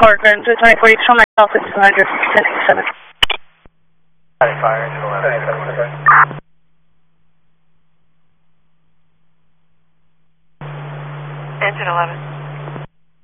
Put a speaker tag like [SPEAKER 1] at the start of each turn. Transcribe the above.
[SPEAKER 1] Oregon 224, show myself at 200, 1087.
[SPEAKER 2] Fire, engine 11.
[SPEAKER 3] Engine 11.